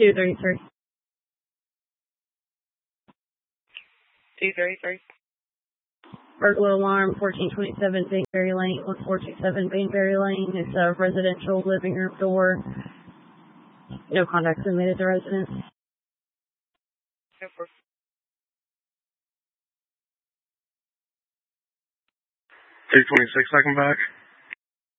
233. 233. Burglar alarm, 1427 Bainberry Lane, 1427 Bainberry Lane. It's a residential living room door. No contacts been made at the residence. 226, I come back.